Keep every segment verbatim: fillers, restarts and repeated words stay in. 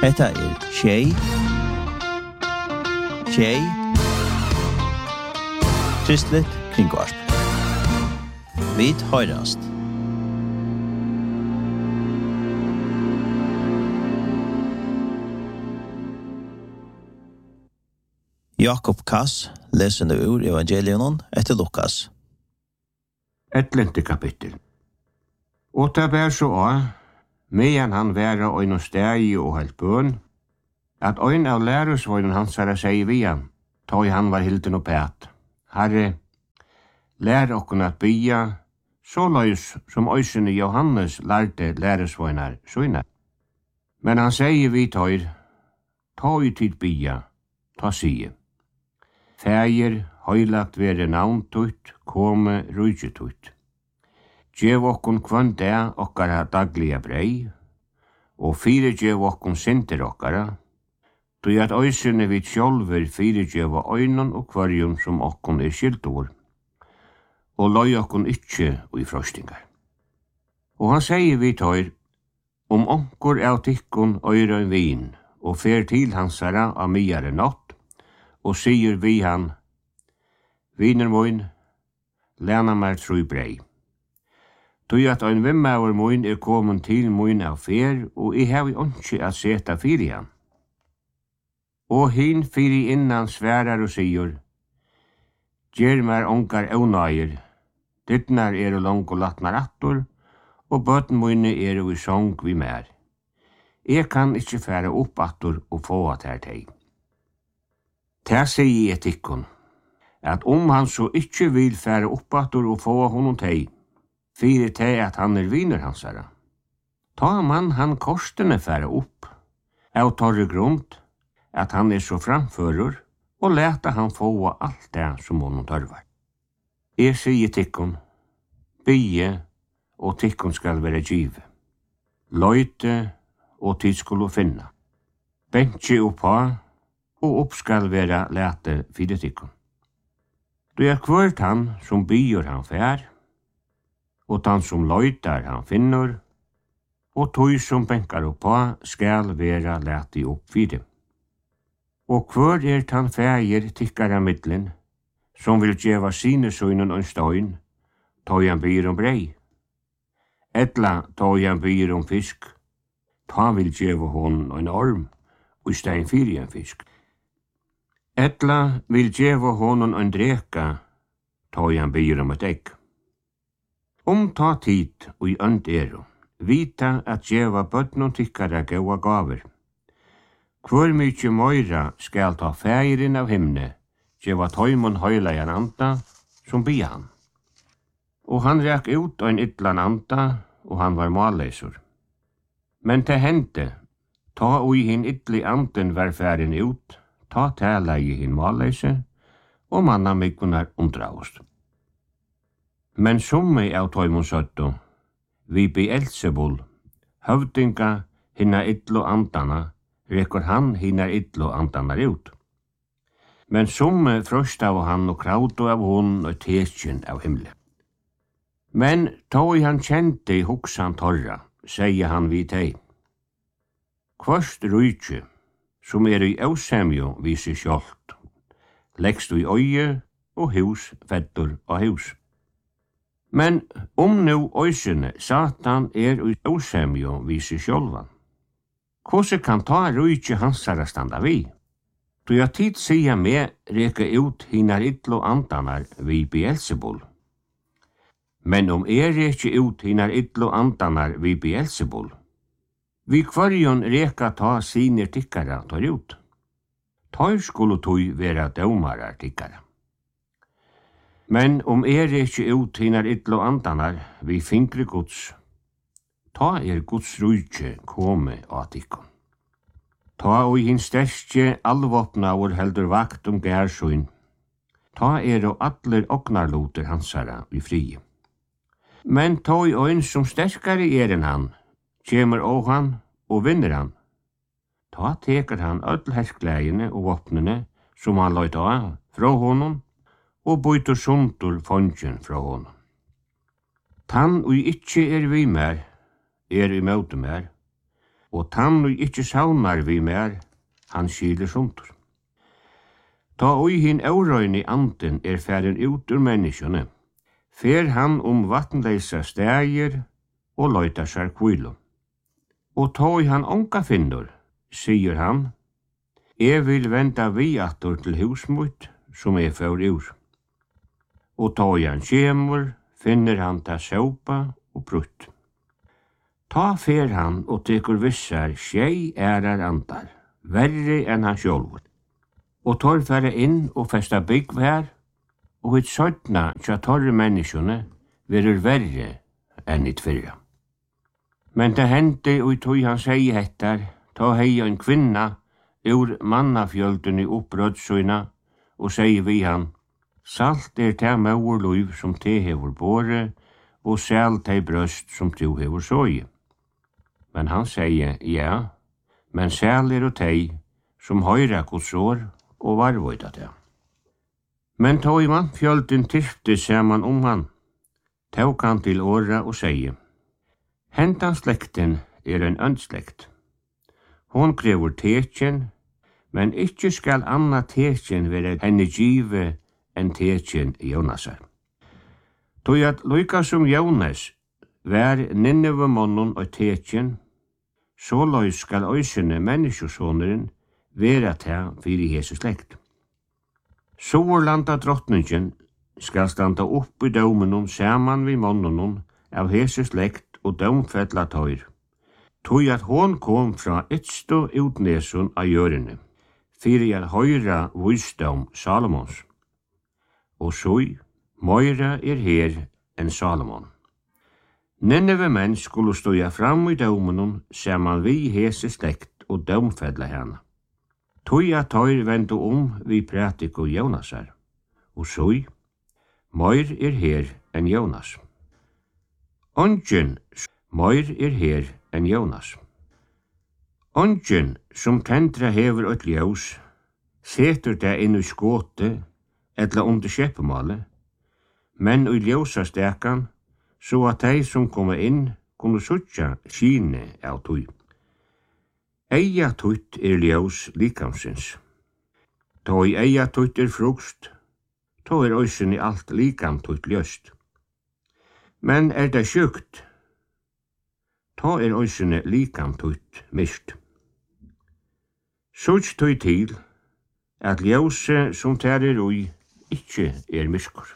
Hetta er tjei, tjei, kristligt kringvarp. Vit høyrast. Jakob Kass leser nu ur evangelion etter Lukas. Etlente kapittel. Og det bær så av, medan han væra øyne stegi og helt bøn, at øyne av læresvøynen hans var å si vi han, tog han var hilden og pæt. Herre, lær okken at bya, så løys som øysene Johannes lærte læresvøynar søyne. Men han sier vi tøyr, tog tid bya, ta sige. Fægir, høylagt vere navn tutt, kome rujtje tutt. Gjev okkun kvann dag okkara dagliga brei, og fire gjev okkun sinter okkara, tog at øysene vi sjolver fire gjev øynon og kvarjum som okkun er skildur, og løy okkun ikkje ui frostingar. Og han sier vi tøyr, om onkur av tikkun øyra vin, og fer til hansara av miare natt, og sier vi han, viner moin, lena mer tru brei. Tui at ein vimmaur moin er komin til moin av fer, og I hevi onki at seta fyri han. Og hin fyri innan sverar og sier, gjer mer ongar eunægir, dittnar er lang og latnar attor, og bøtten moine er i song vi mer. Jeg kan ikkje færa opp attor og få at her teg. Ta sier jeg tikkun, at om han så ikkje vil færa opp attor og få honom teg, fyre teg at han er viner hansara. Ta man han korsene færa opp, av torre grunn, at han er så framfører, og leta han få alt det som honom tørvar. Jeg sier tikkun, bygge, og tikkun skal være give. Løyte, og tid skulle finna. Bentje oppa, og opp skal være lete fire tikkun. Du er kvart han som byr han fær, og han som løytar han finner, og tog som benkar oppa skal være lete opp fire. Og hver er han fægir tikkara middelen, som vil djeva sine søgnen og støyn, tog han byr om brei. Etla tog han byr om fisk, ta vil djeva hon en orm, og stein fyri en fisk. Etla vil djeva honom en dreka, tog han byr om et egg. Om ta tid og i ønd eru, vita at djeva bøtnon tikkara gaua gaver. Hvor mykje møyra skal ta fægrin av himne, djeva tøymon høyla en anda, som bia han. Og han ræk ut ein ytlan anda, og han var malleisur. Men te hente, ta ui hin ytli anden var færin ut, ta tala i hin malleise, og manna mykkunar undraust. Men summi av tøymon søttu, vi Beelzebul, høvdinga hinna ytlo andana, rekur han hinna ytlo andana ut. Men summi frøst av han og krautu av hon og tekjen av himle. Men tog han kjente i hoksan torra, sier han vi teg. Kvørst rujtje, som er i ausemjo viser skjolt, leggst du i øye og hus fettur og hus. Men om nu øysene Satan er i ausemjo viser skjolvan, hvordan kan ta rujtje hansara standa vi? Du har tid sier med reka ut hinar ytlo andanar vi Beelzebul. Men om er ikke ut hinar ytlo andanar vi Beelzebul, vi kvarjon reka ta siner tikkara tar ut. Tar skulle tog vera dømarar tikkara. Men om er ikke ut hinar ytlo andanar vi fingre gods, ta er Guds rujtje kome av tikkun. Ta og hin sterske allvåpnaur heldur vakt om gærsøyn. Ta er og atler oknarloter hansara vi frie. Men tog øyn som sterkare er enn han, kjemur og han og vinner han. Ta teker han öll hersklægene og våpnene som han løyt av fra honom, og bytur sundur fondjen fra honom. Tann og ikkje er vi mer, er i møte mer, og tann og ikkje saunar vi mer, han skiler suntur. Ta oi hin eurøyni anden er færen ut ur menneskjone, fer han om vatnleisa stægir og løytar seg kvilo. Og ta oi han onka finnur, sier han, jeg vil venda vi attor til husmut som er for ur. Og ta oi han kjemur, finner han ta sjåpa og prutt. Ta fer han og tekur vissar tjei ærar andar, verre enn han sjálvur. Og tar færa inn og festa bygg her, og hitt søtna tja torre menneskjone verur verre enn hitt fyrra. Men det hendte og tog han segi hettar, ta hei en kvinna ur mannafjöldunni opprødsøyna og segi vi han, salt er ta maur luiv som te hevur bore, og sel te brøst som tu hevur såje. Men han segi, ja, men sel er og tei som høyra Guds år og varvøyda det. Men tog man fjölden tifte saman om han, tog han til åra og segi, hentan slekten er en ønslekt. Hon krevur tekjen, men ikkje skal anna tekjen være henne give enn tekjen Jonasar. Tog at loika som Jonas vær Nineve månen og tekjen, så løy skal øysene menneskjøsåneren vera til fyrir Jesu slekt. Soverlanda drottningen skal standa opp i dømenum saman vi månenum av Jesu slekt og dømfella tøyr. Tog at hon kom fra ytsto utnesun av jørene, fyrir at høyra visdom Salomons. Og soi, møyra er her enn Salomon. Nineve menn skulle ståja fram i dømenum saman vi Jesu slekt og dømfella hana. Tog at tøyr vendu om vi pratik og Jonasar. Og soi, møyr er her enn Jonas. Ongen, møyr er her enn Jonas. Ongen som tendra hever eit ljós, setur det inn i skåte, etla under kjeppemale, men i ljósa stekan, så at de som kommer inn, kunne sutja kine av tøy. Eia tutt er ljós likamsins. Ta i eia tutt er frukst, ta er òsinn i alt likam tutt ljöst. Men er det sjukt, ta er òsinn i likam tutt mist. Sutt tøy til, at ljóse som ter er ui, ikkje er miskur.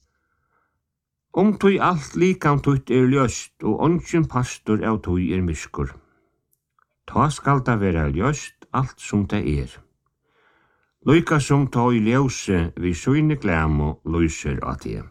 Om tøy alt likam tutt er ljöst, og ongen pastor av tøy er miskur, ta skal det være ljöst alt som det er. Loika som ta i ljóse vi søyne glemo løyser at det.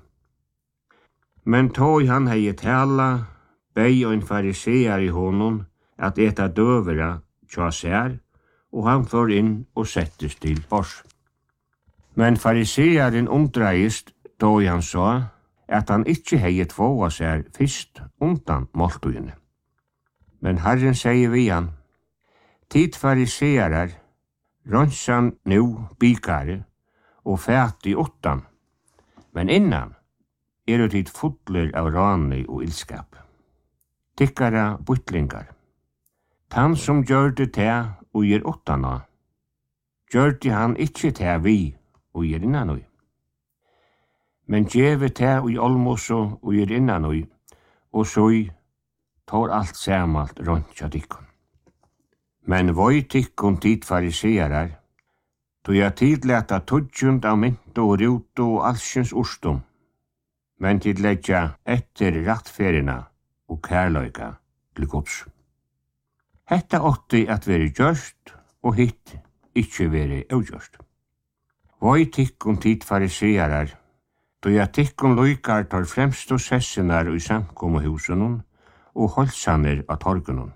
Men ta i han hei tala, bei og en farisear i honom at eta døvera tja sær, og han får inn og settes til bors. Men farisearen omdreist da i han sa at han ikkje hei tvåa sær fyrst undan måltugene. Men Herren sier vi han, tid farisearar, rønsan nu bikare og fæti åttan, men innan er tid fotler av rani og ilskap. Tikkara butlingar. Tan som gjør det til og gir åttana, gjør det han ikkje til vi og gir innanøy. Men djeve til og olmoso og gir innanøy, og så tar alt samalt rundt tja dikkon. Men voi tikkun tid farisearar, då jeg tidleta tudjund av mynto og ruto og alskjens urstum, men tidletja etter rattferina og kærløyga til gods. Hetta åtti at veri gjørst, og hitt ikkje veri augjørst. Voi tikkun tid farisearar, då jeg tikkun loykar tar fremst og sessinar i samkommuhusunum og holsanir av torgunum.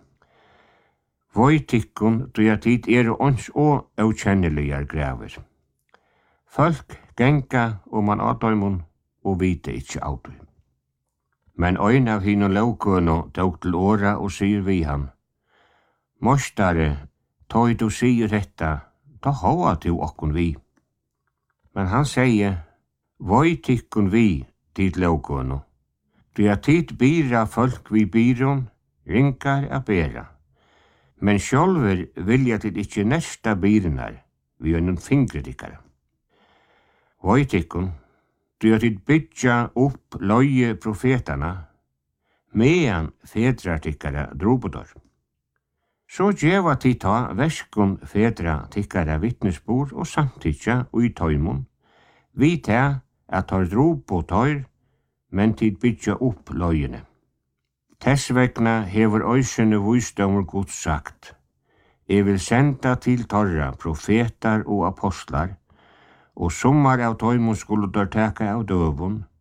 Voi tikkun, då jeg tid er ons og aukjenneligar graver. Folk genga og man adøymun og vite ikkje adøy. Men øyn av hinn og laukøno tåg til åra og sier vi han, Mostare, tøy du sier detta, ta hoa til okkun vi. Men han sier, voi tikkun vi, tid laukøno. Du er tid bira folk vi biron, ringar a bera. Men sjálver vilja til ikkje nesta byrinar vi øynun fingre dikkara. Veit ikkun, du at dit bytja upp løye profetana, mean fedrar tikkara drobodor. Så djeva tid ta verskun fedra tikkara vittnesbord og samtidja ui tøymon, vi ta at tar drobodor, men tid bytja upp løyene. Tess vegna hever øysene visdomur Gud sagt, jeg vil senda til torra profetar og apostlar, og sommar av tøymon skulle der teka av døvun,